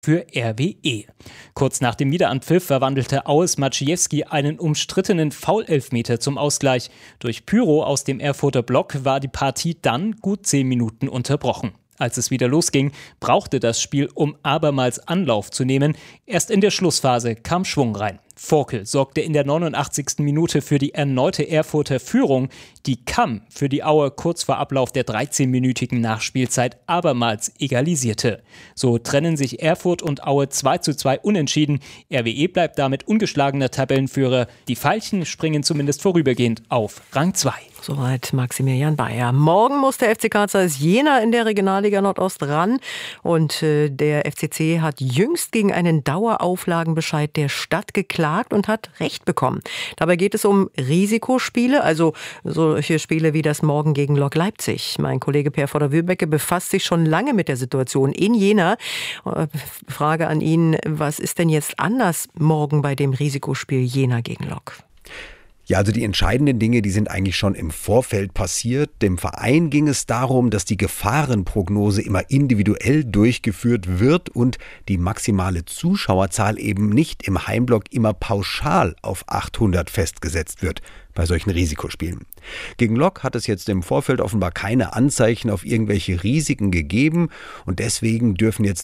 für RWE. Kurz nach dem Wiederanpfiff verwandelte Aues Maciejewski einen umstrittenen Foul-Elfmeter zum Ausgleich. Durch Pyro aus dem Erfurter Block war die Partie dann gut 10 Minuten unterbrochen. Als es wieder losging, brauchte das Spiel, um abermals Anlauf zu nehmen. Erst in der Schlussphase kam Schwung rein. Vorkel sorgte in der 89. Minute für die erneute Erfurter Führung. Die Kamm für die Auer kurz vor Ablauf der 13-minütigen Nachspielzeit abermals egalisierte. So trennen sich Erfurt und Aue 2:2 unentschieden. RWE bleibt damit ungeschlagener Tabellenführer. Die Veilchen springen zumindest vorübergehend auf Rang 2. Soweit Maximilian Bayer. Morgen muss der FC Carl Zeiss Jena in der Regionalliga Nordost ran. Und der FCC hat jüngst gegen einen Dauerauflagenbescheid der Stadt geklagt und hat Recht bekommen. Dabei geht es um Risikospiele, also solche Spiele wie das morgen gegen Lok Leipzig. Mein Kollege Per Voder-Wülbecke befasst sich schon lange mit der Situation in Jena. Frage an ihn, was ist denn jetzt anders morgen bei dem Risikospiel Jena gegen Lok? Ja, also die entscheidenden Dinge, die sind eigentlich schon im Vorfeld passiert. Dem Verein ging es darum, dass die Gefahrenprognose immer individuell durchgeführt wird und die maximale Zuschauerzahl eben nicht im Heimblock immer pauschal auf 800 festgesetzt wird bei solchen Risikospielen. Gegen Lok hat es jetzt im Vorfeld offenbar keine Anzeichen auf irgendwelche Risiken gegeben und deswegen dürfen jetzt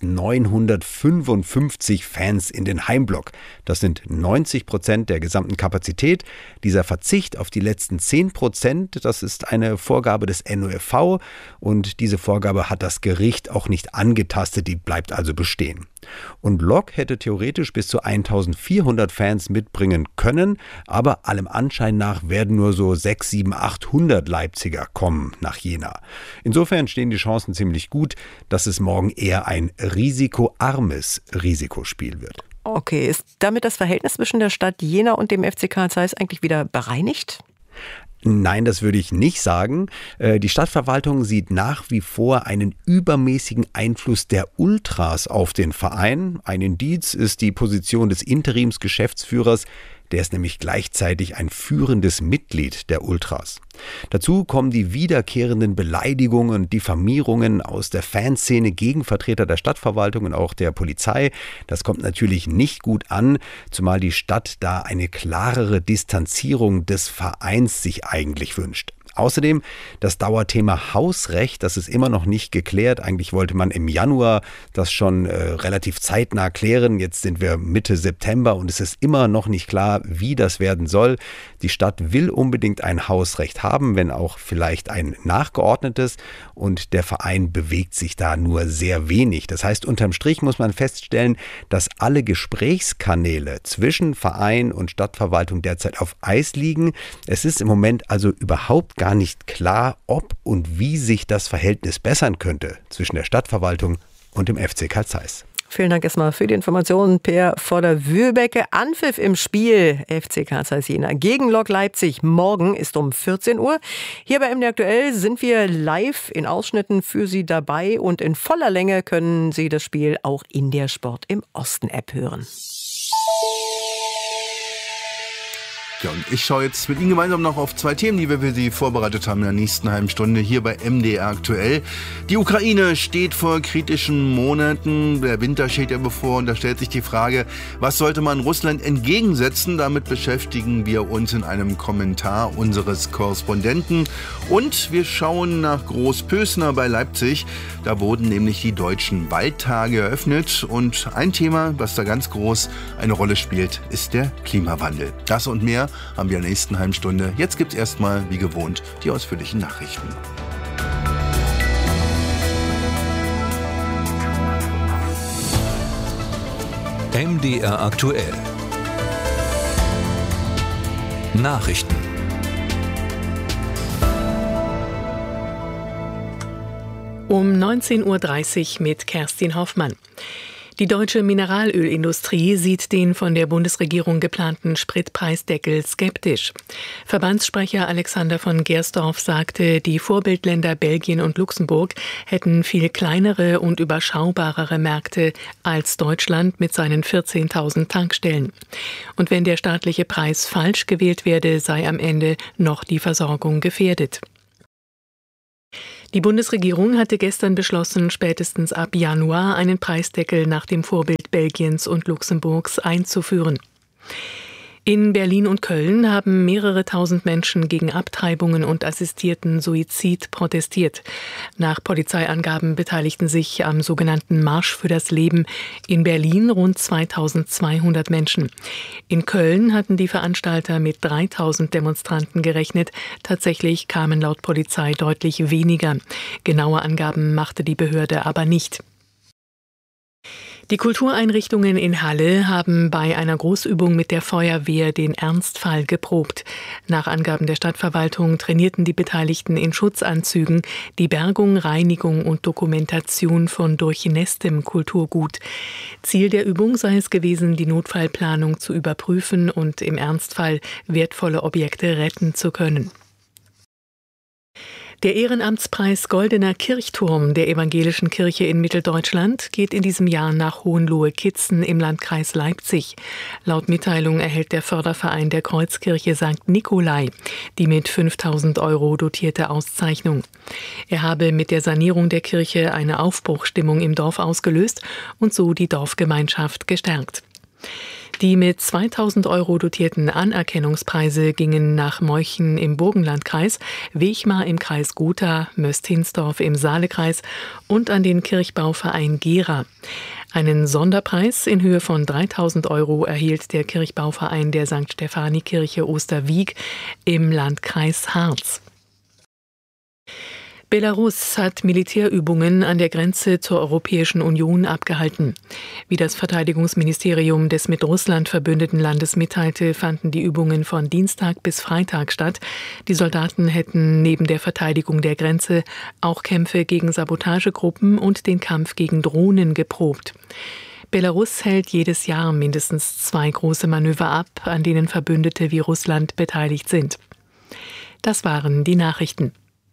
955 Fans in den Heimblock. Das sind 90% der gesamten Kapazität. Dieser Verzicht auf die letzten 10%, das ist eine Vorgabe des NOFV und diese Vorgabe hat das Gericht auch nicht angetastet, die bleibt also bestehen. Und Lok hätte theoretisch bis zu 1400 Fans mitbringen können, aber allem Anschein nach werden nur so 600, 700, 800 Leipziger kommen nach Jena. Insofern stehen die Chancen ziemlich gut, dass es morgen eher ein risikoarmes Risikospiel wird. Okay, ist damit das Verhältnis zwischen der Stadt Jena und dem FC Carl Zeiss eigentlich wieder bereinigt? Nein, das würde ich nicht sagen. Die Stadtverwaltung sieht nach wie vor einen übermäßigen Einfluss der Ultras auf den Verein. Ein Indiz ist die Position des Interimsgeschäftsführers. Der ist nämlich gleichzeitig ein führendes Mitglied der Ultras. Dazu kommen die wiederkehrenden Beleidigungen und Diffamierungen aus der Fanszene gegen Vertreter der Stadtverwaltung und auch der Polizei. Das kommt natürlich nicht gut an, zumal die Stadt da eine klarere Distanzierung des Vereins sich eigentlich wünscht. Außerdem das Dauerthema Hausrecht, das ist immer noch nicht geklärt. Eigentlich wollte man im Januar das schon relativ zeitnah klären. Jetzt sind wir Mitte September und es ist immer noch nicht klar, wie das werden soll. Die Stadt will unbedingt ein Hausrecht haben, wenn auch vielleicht ein nachgeordnetes. Und der Verein bewegt sich da nur sehr wenig. Das heißt, unterm Strich muss man feststellen, dass alle Gesprächskanäle zwischen Verein und Stadtverwaltung derzeit auf Eis liegen. Es ist im Moment also überhaupt gar nicht klar, ob und wie sich das Verhältnis bessern könnte zwischen der Stadtverwaltung und dem FC Carl Zeiss. Vielen Dank erstmal für die Informationen, Per Voder-Wülbecke. Anpfiff im Spiel FC Carl Zeiss Jena gegen Lok Leipzig. Morgen ist um 14 Uhr. Hier bei MD Aktuell sind wir live in Ausschnitten für Sie dabei und in voller Länge können Sie das Spiel auch in der Sport im Osten App hören. Ja, und ich schaue jetzt mit Ihnen gemeinsam noch auf 2 Themen, die wir für Sie vorbereitet haben in der nächsten halben Stunde hier bei MDR Aktuell. Die Ukraine steht vor kritischen Monaten, der Winter steht ja bevor und da stellt sich die Frage, was sollte man Russland entgegensetzen? Damit beschäftigen wir uns in einem Kommentar unseres Korrespondenten. Und wir schauen nach Großpösner bei Leipzig. Da wurden nämlich die Deutschen Waldtage eröffnet und ein Thema, was da ganz groß eine Rolle spielt, ist der Klimawandel. Das und mehr haben wir in der nächsten halben Stunde. Jetzt gibt's erstmal, wie gewohnt, die ausführlichen Nachrichten. MDR aktuell. Nachrichten. Um 19:30 Uhr mit Kerstin Hoffmann. Die deutsche Mineralölindustrie sieht den von der Bundesregierung geplanten Spritpreisdeckel skeptisch. Verbandssprecher Alexander von Gersdorf sagte, die Vorbildländer Belgien und Luxemburg hätten viel kleinere und überschaubarere Märkte als Deutschland mit seinen 14.000 Tankstellen. Und wenn der staatliche Preis falsch gewählt werde, sei am Ende noch die Versorgung gefährdet. Die Bundesregierung hatte gestern beschlossen, spätestens ab Januar einen Preisdeckel nach dem Vorbild Belgiens und Luxemburgs einzuführen. In Berlin und Köln haben mehrere tausend Menschen gegen Abtreibungen und assistierten Suizid protestiert. Nach Polizeiangaben beteiligten sich am sogenannten Marsch für das Leben in Berlin rund 2200 Menschen. In Köln hatten die Veranstalter mit 3000 Demonstranten gerechnet. Tatsächlich kamen laut Polizei deutlich weniger. Genaue Angaben machte die Behörde aber nicht. Die Kultureinrichtungen in Halle haben bei einer Großübung mit der Feuerwehr den Ernstfall geprobt. Nach Angaben der Stadtverwaltung trainierten die Beteiligten in Schutzanzügen die Bergung, Reinigung und Dokumentation von durchnässtem Kulturgut. Ziel der Übung sei es gewesen, die Notfallplanung zu überprüfen und im Ernstfall wertvolle Objekte retten zu können. Der Ehrenamtspreis Goldener Kirchturm der Evangelischen Kirche in Mitteldeutschland geht in diesem Jahr nach Hohenlohe-Kitzen im Landkreis Leipzig. Laut Mitteilung erhält der Förderverein der Kreuzkirche St. Nikolai die mit 5.000 € dotierte Auszeichnung. Er habe mit der Sanierung der Kirche eine Aufbruchsstimmung im Dorf ausgelöst und so die Dorfgemeinschaft gestärkt. Die mit 2.000 € dotierten Anerkennungspreise gingen nach Meuchen im Burgenlandkreis, Wechmar im Kreis Gotha, Möst-Hinsdorf im Saalekreis und an den Kirchbauverein Gera. Einen Sonderpreis in Höhe von 3.000 € erhielt der Kirchbauverein der St. Stephanie-Kirche Osterwiek im Landkreis Harz. Belarus hat Militärübungen an der Grenze zur Europäischen Union abgehalten. Wie das Verteidigungsministerium des mit Russland verbündeten Landes mitteilte, fanden die Übungen von Dienstag bis Freitag statt. Die Soldaten hätten neben der Verteidigung der Grenze auch Kämpfe gegen Sabotagegruppen und den Kampf gegen Drohnen geprobt. Belarus hält jedes Jahr mindestens 2 große Manöver ab, an denen Verbündete wie Russland beteiligt sind. Das waren die Nachrichten.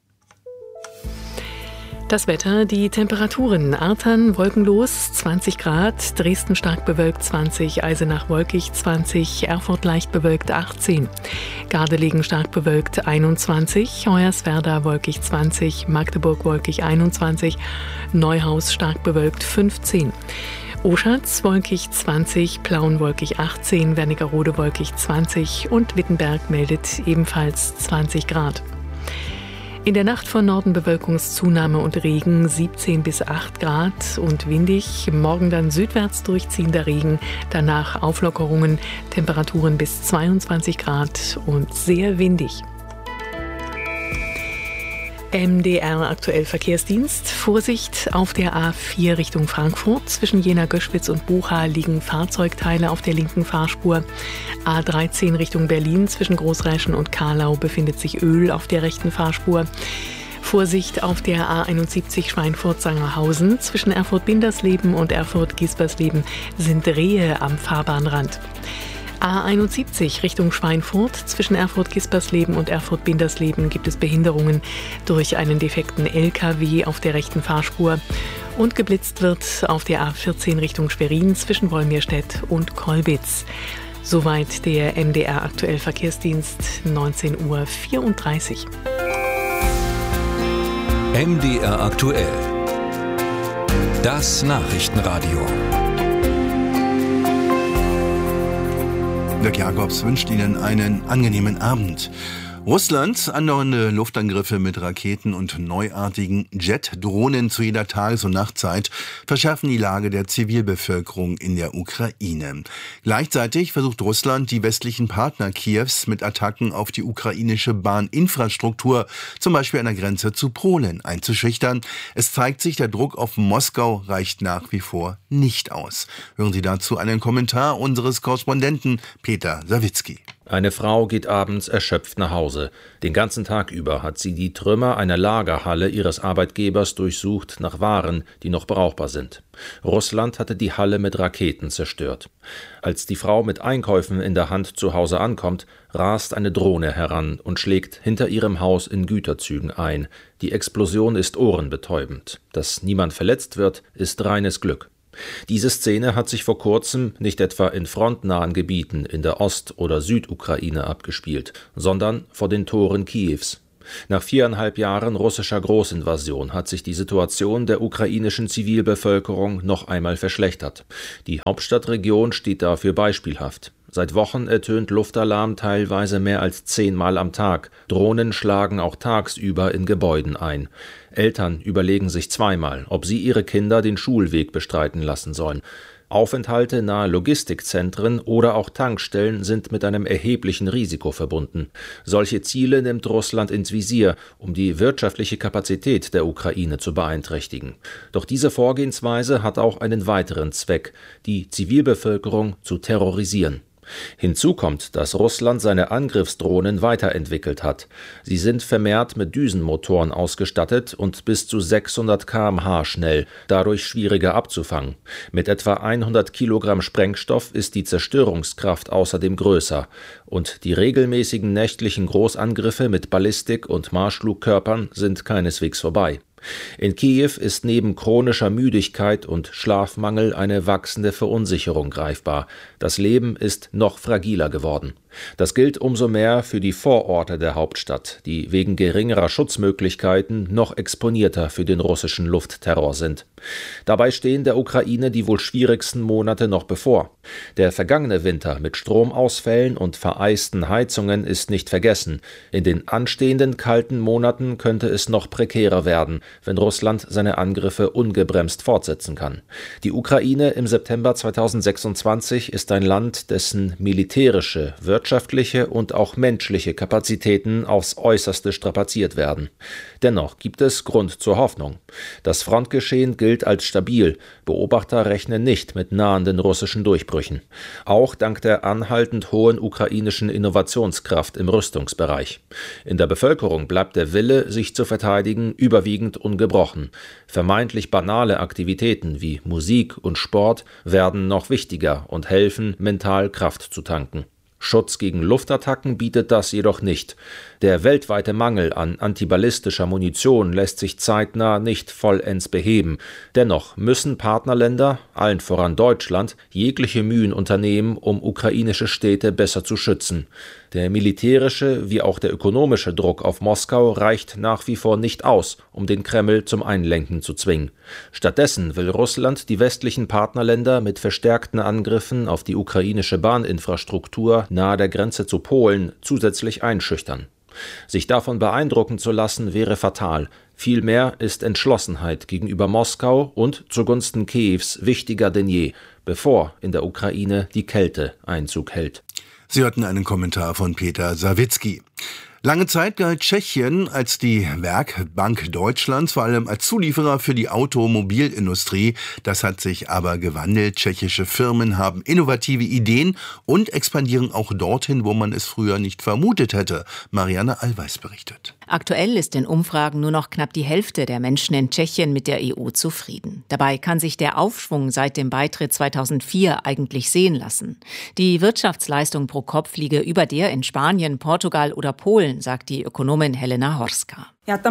Das Wetter, die Temperaturen: Artern wolkenlos 20 Grad, Dresden stark bewölkt 20, Eisenach wolkig 20, Erfurt leicht bewölkt 18, Gardelegen stark bewölkt 21, Hoyerswerda wolkig 20, Magdeburg wolkig 21, Neuhaus stark bewölkt 15. Oschatz wolkig 20, Plauen wolkig 18, Wernigerode wolkig 20 und Wittenberg meldet ebenfalls 20 Grad. In der Nacht von Norden Bewölkungszunahme und Regen 17 bis 8 Grad und windig. Morgen dann südwärts durchziehender Regen, danach Auflockerungen, Temperaturen bis 22 Grad und sehr windig. MDR aktuell Verkehrsdienst. Vorsicht auf der A4 Richtung Frankfurt. Zwischen Jena-Göschwitz und Bucha liegen Fahrzeugteile auf der linken Fahrspur. A13 Richtung Berlin. Zwischen Großräschen und Kahlau befindet sich Öl auf der rechten Fahrspur. Vorsicht auf der A71 Schweinfurt-Sangerhausen. Zwischen Erfurt-Bindersleben und Erfurt-Gispersleben sind Rehe am Fahrbahnrand. A71 Richtung Schweinfurt. Zwischen Erfurt-Gispersleben und Erfurt-Bindersleben gibt es Behinderungen durch einen defekten LKW auf der rechten Fahrspur. Und geblitzt wird auf der A14 Richtung Schwerin zwischen Wolmirstedt und Kolbitz. Soweit der MDR aktuell Verkehrsdienst, 19:34 Uhr. MDR aktuell. Das Nachrichtenradio. Dirk Jacobs wünscht Ihnen einen angenehmen Abend. Russland, andauernde Luftangriffe mit Raketen und neuartigen Jet-Drohnen zu jeder Tages- und Nachtzeit verschärfen die Lage der Zivilbevölkerung in der Ukraine. Gleichzeitig versucht Russland, die westlichen Partner Kiews mit Attacken auf die ukrainische Bahninfrastruktur, zum Beispiel an der Grenze zu Polen, einzuschüchtern. Es zeigt sich, der Druck auf Moskau reicht nach wie vor nicht aus. Hören Sie dazu einen Kommentar unseres Korrespondenten Peter Sawicki. Eine Frau geht abends erschöpft nach Hause. Den ganzen Tag über hat sie die Trümmer einer Lagerhalle ihres Arbeitgebers durchsucht nach Waren, die noch brauchbar sind. Russland hatte die Halle mit Raketen zerstört. Als die Frau mit Einkäufen in der Hand zu Hause ankommt, rast eine Drohne heran und schlägt hinter ihrem Haus in Güterzügen ein. Die Explosion ist ohrenbetäubend. Dass niemand verletzt wird, ist reines Glück. Diese Szene hat sich vor kurzem nicht etwa in frontnahen Gebieten in der Ost- oder Südukraine abgespielt, sondern vor den Toren Kiews. Nach 4,5 Jahren russischer Großinvasion hat sich die Situation der ukrainischen Zivilbevölkerung noch einmal verschlechtert. Die Hauptstadtregion steht dafür beispielhaft. Seit Wochen ertönt Luftalarm teilweise mehr als 10-mal am Tag. Drohnen schlagen auch tagsüber in Gebäuden ein. Eltern überlegen sich zweimal, ob sie ihre Kinder den Schulweg bestreiten lassen sollen. Aufenthalte nahe Logistikzentren oder auch Tankstellen sind mit einem erheblichen Risiko verbunden. Solche Ziele nimmt Russland ins Visier, um die wirtschaftliche Kapazität der Ukraine zu beeinträchtigen. Doch diese Vorgehensweise hat auch einen weiteren Zweck: die Zivilbevölkerung zu terrorisieren. Hinzu kommt, dass Russland seine Angriffsdrohnen weiterentwickelt hat. Sie sind vermehrt mit Düsenmotoren ausgestattet und bis zu 600 km/h schnell, dadurch schwieriger abzufangen. Mit etwa 100 Kilogramm Sprengstoff ist die Zerstörungskraft außerdem größer. Und die regelmäßigen nächtlichen Großangriffe mit Ballistik- und Marschflugkörpern sind keineswegs vorbei. In Kiew ist neben chronischer Müdigkeit und Schlafmangel eine wachsende Verunsicherung greifbar. Das Leben ist noch fragiler geworden. Das gilt umso mehr für die Vororte der Hauptstadt, die wegen geringerer Schutzmöglichkeiten noch exponierter für den russischen Luftterror sind. Dabei stehen der Ukraine die wohl schwierigsten Monate noch bevor. Der vergangene Winter mit Stromausfällen und vereisten Heizungen ist nicht vergessen. In den anstehenden kalten Monaten könnte es noch prekärer werden, wenn Russland seine Angriffe ungebremst fortsetzen kann. Die Ukraine im September 2026 ist ein Land, dessen militärische, wirtschaftliche und auch menschliche Kapazitäten aufs Äußerste strapaziert werden. Dennoch gibt es Grund zur Hoffnung. Das Frontgeschehen gilt als stabil. Beobachter rechnen nicht mit nahenden russischen Durchbrüchen. Auch dank der anhaltend hohen ukrainischen Innovationskraft im Rüstungsbereich. In der Bevölkerung bleibt der Wille, sich zu verteidigen, überwiegend ungebrochen. Vermeintlich banale Aktivitäten wie Musik und Sport werden noch wichtiger und helfen, mental Kraft zu tanken. Schutz gegen Luftattacken bietet das jedoch nicht. Der weltweite Mangel an antiballistischer Munition lässt sich zeitnah nicht vollends beheben. Dennoch müssen Partnerländer, allen voran Deutschland, jegliche Mühen unternehmen, um ukrainische Städte besser zu schützen. Der militärische wie auch der ökonomische Druck auf Moskau reicht nach wie vor nicht aus, um den Kreml zum Einlenken zu zwingen. Stattdessen will Russland die westlichen Partnerländer mit verstärkten Angriffen auf die ukrainische Bahninfrastruktur nahe der Grenze zu Polen zusätzlich einschüchtern. Sich davon beeindrucken zu lassen, wäre fatal. Vielmehr ist Entschlossenheit gegenüber Moskau und zugunsten Kiews wichtiger denn je, bevor in der Ukraine die Kälte Einzug hält. Sie hörten einen Kommentar von Peter Sawicki. Lange Zeit galt Tschechien als die Werkbank Deutschlands, vor allem als Zulieferer für die Automobilindustrie. Das hat sich aber gewandelt. Tschechische Firmen haben innovative Ideen und expandieren auch dorthin, wo man es früher nicht vermutet hätte. Marianne Allweis berichtet. Aktuell ist in Umfragen nur noch knapp die Hälfte der Menschen in Tschechien mit der EU zufrieden. Dabei kann sich der Aufschwung seit dem Beitritt 2004 eigentlich sehen lassen. Die Wirtschaftsleistung pro Kopf liege über der in Spanien, Portugal oder Polen, sagt die Ökonomin Helena Horska.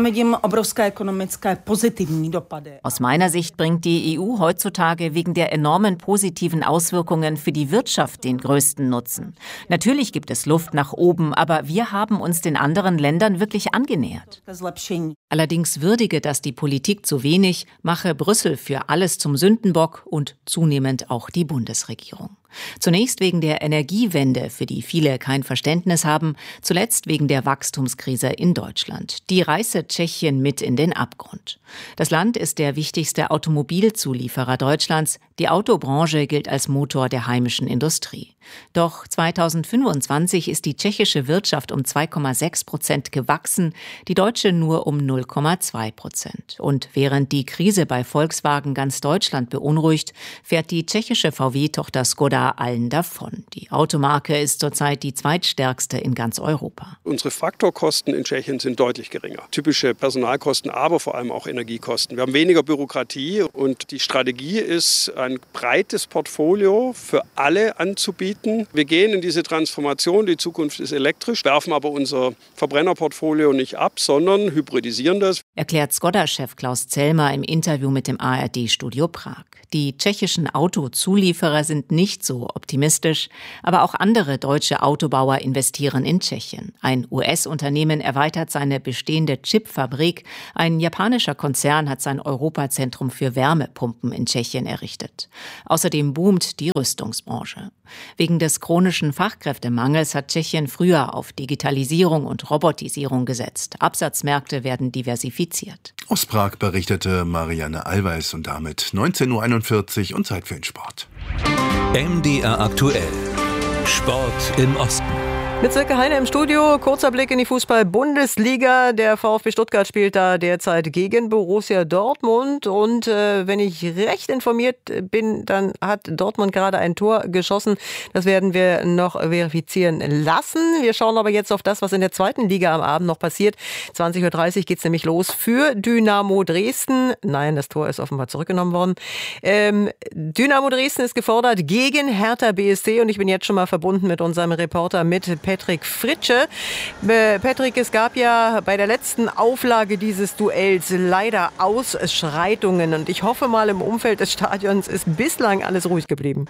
Aus meiner Sicht bringt die EU heutzutage wegen der enormen positiven Auswirkungen für die Wirtschaft den größten Nutzen. Natürlich gibt es Luft nach oben, aber wir haben uns den anderen Ländern wirklich angenähert. Allerdings würdige das die Politik zu wenig, mache Brüssel für alles zum Sündenbock und zunehmend auch die Bundesregierung. Zunächst wegen der Energiewende, für die viele kein Verständnis haben, zuletzt wegen der Wachstumskrise in Deutschland. Die reiße Tschechien mit in den Abgrund. Das Land ist der wichtigste Automobilzulieferer Deutschlands. Die Autobranche gilt als Motor der heimischen Industrie. Doch 2025 ist die tschechische Wirtschaft um 2,6% gewachsen, die deutsche nur um 0,2%. Und während die Krise bei Volkswagen ganz Deutschland beunruhigt, fährt die tschechische VW-Tochter Skoda allen davon. Die Automarke ist zurzeit die zweitstärkste in ganz Europa. Unsere Faktorkosten in Tschechien sind deutlich geringer. Typische Personalkosten, aber vor allem auch Energiekosten. Wir haben weniger Bürokratie und die Strategie ist, ein breites Portfolio für alle anzubieten. Wir gehen in diese Transformation, die Zukunft ist elektrisch, werfen aber unser Verbrennerportfolio nicht ab, sondern hybridisieren akzeptieren das. Erklärt Skoda-Chef Klaus Zellmer im Interview mit dem ARD-Studio Prag. Die tschechischen Autozulieferer sind nicht so optimistisch, aber auch andere deutsche Autobauer investieren in Tschechien. Ein US-Unternehmen erweitert seine bestehende Chipfabrik. Ein japanischer Konzern hat sein Europazentrum für Wärmepumpen in Tschechien errichtet. Außerdem boomt die Rüstungsbranche. Wegen des chronischen Fachkräftemangels hat Tschechien früher auf Digitalisierung und Robotisierung gesetzt. Absatzmärkte werden diversifiziert. Aus Prag berichtete Marianne Allweis und damit 19:41 Uhr und Zeit für den Sport. MDR aktuell. Sport im Osten. Mit Silke Heine im Studio, kurzer Blick in die Fußball-Bundesliga. Der VfB Stuttgart spielt da derzeit gegen Borussia Dortmund. Und wenn ich recht informiert bin, dann hat Dortmund gerade ein Tor geschossen. Das werden wir noch verifizieren lassen. Wir schauen aber jetzt auf das, was in der zweiten Liga am Abend noch passiert. 20:30 Uhr geht es nämlich los für Dynamo Dresden. Nein, das Tor ist offenbar zurückgenommen worden. Dynamo Dresden ist gefordert gegen Hertha BSC. Und ich bin jetzt schon mal verbunden mit unserem Reporter, mit Patrick Fritsche. Patrick, es gab ja bei der letzten Auflage dieses Duells leider Ausschreitungen und ich hoffe mal, im Umfeld des Stadions ist bislang alles ruhig geblieben.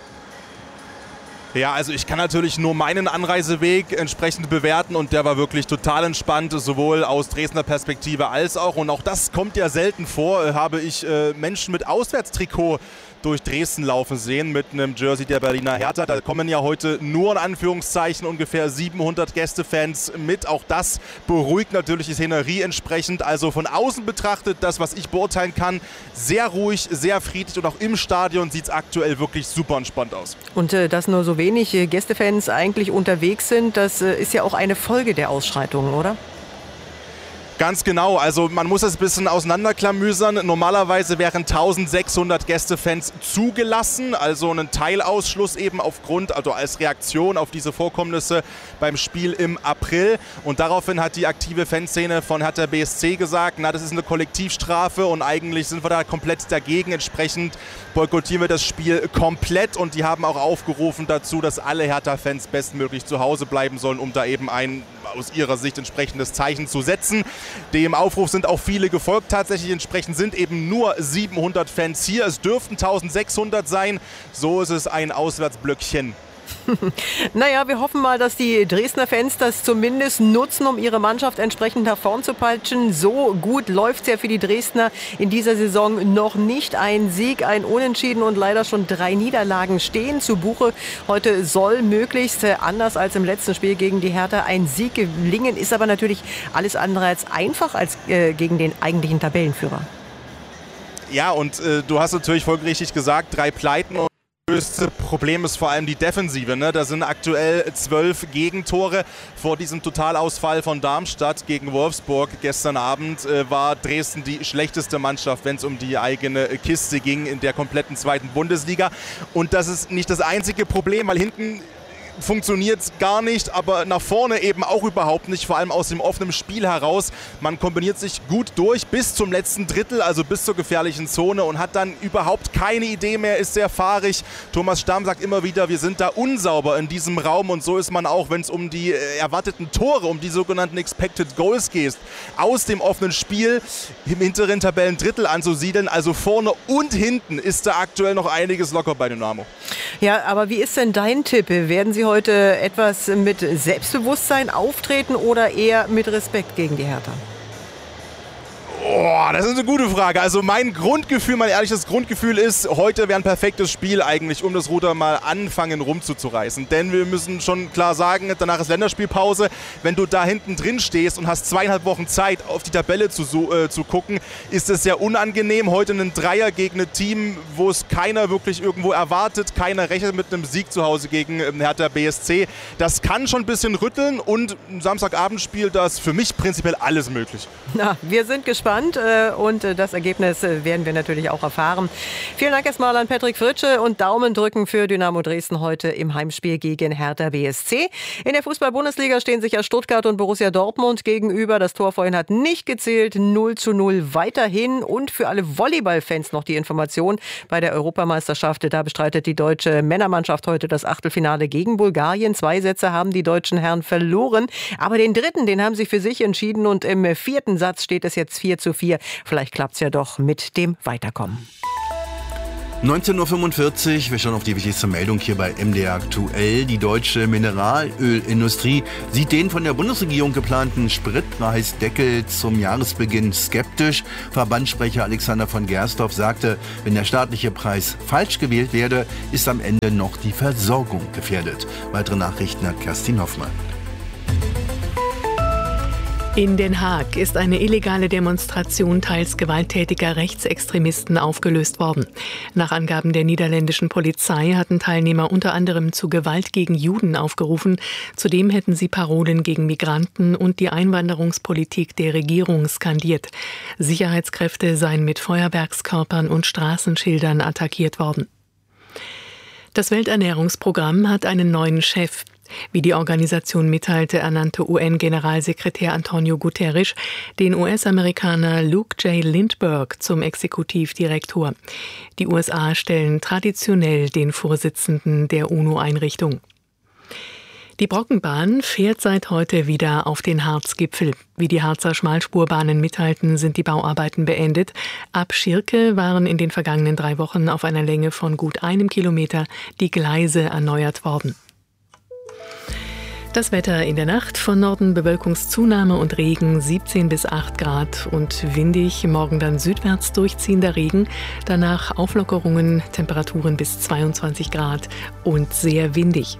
Ja, also ich kann natürlich nur meinen Anreiseweg entsprechend bewerten und der war wirklich total entspannt, sowohl aus Dresdner Perspektive als auch, und auch das kommt ja selten vor, habe ich Menschen mit Auswärtstrikot durch Dresden laufen sehen mit einem Jersey der Berliner Hertha. Da kommen ja heute nur in Anführungszeichen ungefähr 700 Gästefans mit. Auch das beruhigt natürlich die Szenerie entsprechend. Also von außen betrachtet, das, was ich beurteilen kann, sehr ruhig, sehr friedlich und auch im Stadion sieht es aktuell wirklich super entspannt aus. Und dass nur so wenig Gästefans eigentlich unterwegs sind, das ist ja auch eine Folge der Ausschreitungen, oder? Ganz genau, also man muss es ein bisschen auseinanderklamüsern. Normalerweise wären 1600 Gästefans zugelassen, also ein Teilausschluss eben aufgrund, also als Reaktion auf diese Vorkommnisse beim Spiel im April. Und daraufhin hat die aktive Fanszene von Hertha BSC gesagt, na, das ist eine Kollektivstrafe und eigentlich sind wir da komplett dagegen. Entsprechend boykottieren wir das Spiel komplett und die haben auch aufgerufen dazu, dass alle Hertha-Fans bestmöglich zu Hause bleiben sollen, um da eben ein aus ihrer Sicht entsprechendes Zeichen zu setzen. Dem Aufruf sind auch viele gefolgt. Tatsächlich entsprechend sind eben nur 700 Fans hier. Es dürften 1600 sein. So ist es ein Auswärtsblöckchen. Naja, wir hoffen mal, dass die Dresdner Fans das zumindest nutzen, um ihre Mannschaft entsprechend nach vorn zu peitschen. So gut läuft es ja für die Dresdner in dieser Saison noch nicht. Ein Sieg, ein Unentschieden und leider schon 3 Niederlagen stehen zu Buche. Heute soll möglichst, anders als im letzten Spiel gegen die Hertha, ein Sieg gelingen. Ist aber natürlich alles andere als einfach als gegen den eigentlichen Tabellenführer. Ja, und du hast natürlich folgerichtig gesagt, 3 Pleiten. Das größte Problem ist vor allem die Defensive. Ne? Da sind aktuell 12 Gegentore. Vor diesem Totalausfall von Darmstadt gegen Wolfsburg gestern Abend war Dresden die schlechteste Mannschaft, wenn es um die eigene Kiste ging in der kompletten zweiten Bundesliga. Und das ist nicht das einzige Problem, weil hinten funktioniert es gar nicht, aber nach vorne eben auch überhaupt nicht, vor allem aus dem offenen Spiel heraus. Man kombiniert sich gut durch bis zum letzten Drittel, also bis zur gefährlichen Zone und hat dann überhaupt keine Idee mehr, ist sehr fahrig. Thomas Stamm sagt immer wieder, wir sind da unsauber in diesem Raum und so ist man auch, wenn es um die erwarteten Tore, um die sogenannten Expected Goals geht, aus dem offenen Spiel im hinteren Tabellendrittel anzusiedeln. Also vorne und hinten ist da aktuell noch einiges locker bei Dynamo. Ja, aber wie ist denn dein Tipp? Werden Sie heute etwas mit Selbstbewusstsein auftreten oder eher mit Respekt gegen die Hertha? Oh, das ist eine gute Frage. Also mein Grundgefühl, mein ehrliches Grundgefühl ist, heute wäre ein perfektes Spiel eigentlich, um das Ruder mal anfangen rumzureißen. Denn wir müssen schon klar sagen, danach ist Länderspielpause. Wenn du da hinten drin stehst und hast 2,5 Wochen Zeit, auf die Tabelle zu gucken, ist es sehr unangenehm. Heute einen Dreier gegen ein Team, wo es keiner wirklich irgendwo erwartet. Keiner rechnet mit einem Sieg zu Hause gegen Hertha BSC. Das kann schon ein bisschen rütteln und ein Samstagabendspiel, da ist für mich prinzipiell alles möglich. Na, wir sind gespannt. Dortmund. Und das Ergebnis werden wir natürlich auch erfahren. Vielen Dank erstmal an Patrick Fritsche und Daumen drücken für Dynamo Dresden heute im Heimspiel gegen Hertha BSC. In der Fußball-Bundesliga stehen sich ja Stuttgart und Borussia Dortmund gegenüber. Das Tor vorhin hat nicht gezählt. 0:0 weiterhin. Und für alle Volleyballfans noch die Information: Bei der Europameisterschaft, da bestreitet die deutsche Männermannschaft heute das Achtelfinale gegen Bulgarien. 2 Sätze haben die deutschen Herren verloren. Aber den dritten, den haben sie für sich entschieden. Und im 4. Satz steht es jetzt 4:4. Vielleicht klappt es ja doch mit dem Weiterkommen. 19:45 Uhr, wir schauen auf die wichtigste Meldung hier bei MDR aktuell. Die deutsche Mineralölindustrie sieht den von der Bundesregierung geplanten Spritpreisdeckel zum Jahresbeginn skeptisch. Verbandssprecher Alexander von Gersdorf sagte, wenn der staatliche Preis falsch gewählt werde, ist am Ende noch die Versorgung gefährdet. Weitere Nachrichten hat Kerstin Hoffmann. In Den Haag ist eine illegale Demonstration teils gewalttätiger Rechtsextremisten aufgelöst worden. Nach Angaben der niederländischen Polizei hatten Teilnehmer unter anderem zu Gewalt gegen Juden aufgerufen. Zudem hätten sie Parolen gegen Migranten und die Einwanderungspolitik der Regierung skandiert. Sicherheitskräfte seien mit Feuerwerkskörpern und Straßenschildern attackiert worden. Das Welternährungsprogramm hat einen neuen Chef. Wie die Organisation mitteilte, ernannte UN-Generalsekretär Antonio Guterres den US-Amerikaner Luke J. Lindbergh zum Exekutivdirektor. Die USA stellen traditionell den Vorsitzenden der UNO-Einrichtung. Die Brockenbahn fährt seit heute wieder auf den Harzgipfel. Wie die Harzer Schmalspurbahnen mitteilten, sind die Bauarbeiten beendet. Ab Schirke waren in den vergangenen 3 Wochen auf einer Länge von gut 1 Kilometer die Gleise erneuert worden. Das Wetter in der Nacht: von Norden Bewölkungszunahme und Regen, 17 bis 8 Grad und windig. Morgen dann südwärts durchziehender Regen, danach Auflockerungen, Temperaturen bis 22 Grad und sehr windig.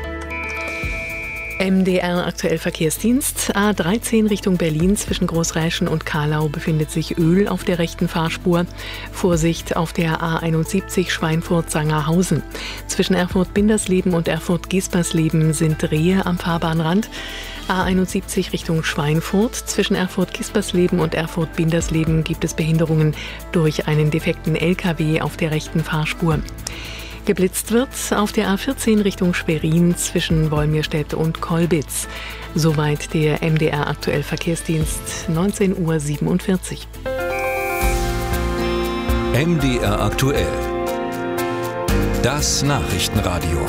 MDR aktuell Verkehrsdienst. A13 Richtung Berlin zwischen Großräschen und Kahlau befindet sich Öl auf der rechten Fahrspur. Vorsicht auf der A71 Schweinfurt-Sangerhausen. Zwischen Erfurt-Bindersleben und Erfurt-Gispersleben sind Rehe am Fahrbahnrand. A71 Richtung Schweinfurt. Zwischen Erfurt-Gispersleben und Erfurt-Bindersleben gibt es Behinderungen durch einen defekten LKW auf der rechten Fahrspur. Geblitzt wird auf der A14 Richtung Schwerin zwischen Wolmirstedt und Kolbitz. Soweit der MDR aktuell Verkehrsdienst, 19:47 Uhr. MDR aktuell. Das Nachrichtenradio.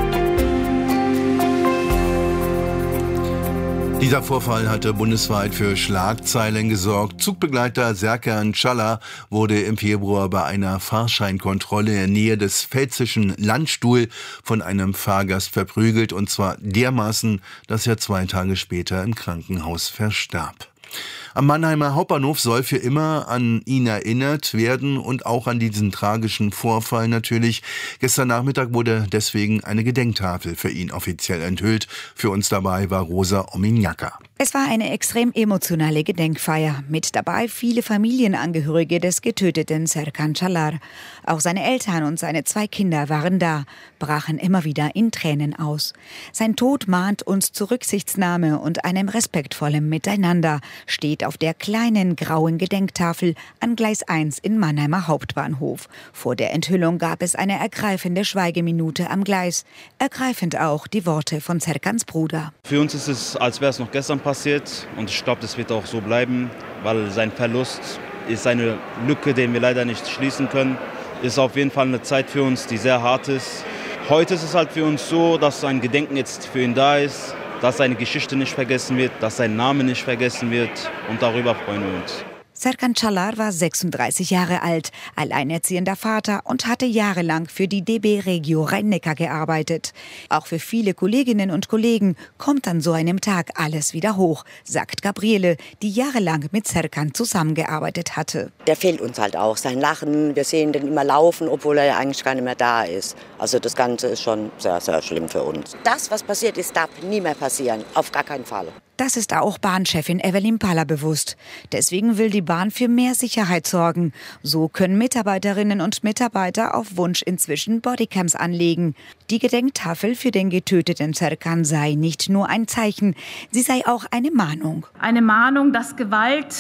Dieser Vorfall hatte bundesweit für Schlagzeilen gesorgt. Zugbegleiter Serkan Çalar wurde im Februar bei einer Fahrscheinkontrolle in der Nähe des Pfälzischen Landstuhl von einem Fahrgast verprügelt, und zwar dermaßen, dass er 2 Tage später im Krankenhaus verstarb. Am Mannheimer Hauptbahnhof soll für immer an ihn erinnert werden und auch an diesen tragischen Vorfall natürlich. Gestern Nachmittag wurde deswegen eine Gedenktafel für ihn offiziell enthüllt. Für uns dabei war Rosa Ominiaka. Es war eine extrem emotionale Gedenkfeier. Mit dabei viele Familienangehörige des getöteten Serkan Çalar. Auch seine Eltern und seine 2 Kinder waren da, brachen immer wieder in Tränen aus. Sein Tod mahnt uns zu Rücksichtnahme und einem respektvollen Miteinander, steht auf der kleinen grauen Gedenktafel an Gleis 1 in Mannheimer Hauptbahnhof. Vor der Enthüllung gab es eine ergreifende Schweigeminute am Gleis. Ergreifend auch die Worte von Serkans Bruder. Für uns ist es, als wäre es noch gestern passiert, und ich glaube, das wird auch so bleiben, weil sein Verlust ist eine Lücke, die wir leider nicht schließen können. Ist auf jeden Fall eine Zeit für uns, die sehr hart ist. Heute ist es halt für uns so, dass ein Gedenken jetzt für ihn da ist, dass seine Geschichte nicht vergessen wird, dass sein Name nicht vergessen wird, und darüber freuen wir uns. Serkan Çalar war 36 Jahre alt, alleinerziehender Vater und hatte jahrelang für die DB Regio Rhein-Neckar gearbeitet. Auch für viele Kolleginnen und Kollegen kommt an so einem Tag alles wieder hoch, sagt Gabriele, die jahrelang mit Serkan zusammengearbeitet hatte. Der fehlt uns halt auch, sein Lachen. Wir sehen den immer laufen, obwohl er ja eigentlich gar nicht mehr da ist. Also das Ganze ist schon sehr, sehr schlimm für uns. Das, was passiert ist, darf nie mehr passieren, auf gar keinen Fall. Das ist auch Bahnchefin Evelyn Paller bewusst. Deswegen will die Bahn für mehr Sicherheit sorgen. So können Mitarbeiterinnen und Mitarbeiter auf Wunsch inzwischen Bodycams anlegen. Die Gedenktafel für den getöteten Serkan sei nicht nur ein Zeichen, sie sei auch eine Mahnung. Eine Mahnung, dass Gewalt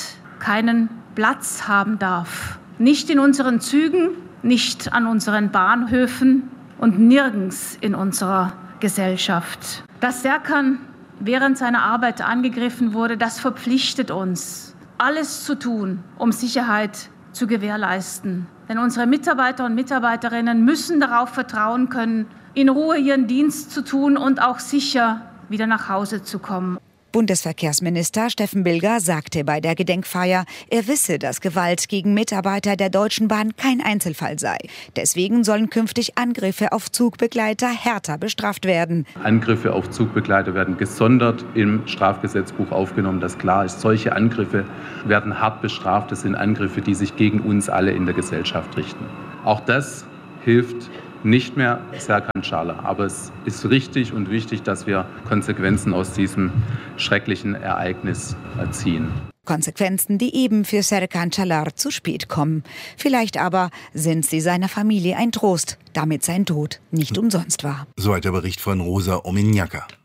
keinen Platz haben darf. Nicht in unseren Zügen, nicht an unseren Bahnhöfen und nirgends in unserer Gesellschaft. Dass Serkan während seiner Arbeit angegriffen wurde, das verpflichtet uns, alles zu tun, um Sicherheit zu gewährleisten. Denn unsere Mitarbeiter und Mitarbeiterinnen müssen darauf vertrauen können, in Ruhe ihren Dienst zu tun und auch sicher wieder nach Hause zu kommen. Bundesverkehrsminister Steffen Bilger sagte bei der Gedenkfeier, er wisse, dass Gewalt gegen Mitarbeiter der Deutschen Bahn kein Einzelfall sei. Deswegen sollen künftig Angriffe auf Zugbegleiter härter bestraft werden. Angriffe auf Zugbegleiter werden gesondert im Strafgesetzbuch aufgenommen, dass klar ist, solche Angriffe werden hart bestraft. Das sind Angriffe, die sich gegen uns alle in der Gesellschaft richten. Auch das hilft nicht mehr Serkan Çağlar. Aber es ist richtig und wichtig, dass wir Konsequenzen aus diesem schrecklichen Ereignis ziehen. Konsequenzen, die eben für Serkan Çağlar zu spät kommen. Vielleicht aber sind sie seiner Familie ein Trost, damit sein Tod nicht umsonst war. Soweit der Bericht von Rosa Ominjaka.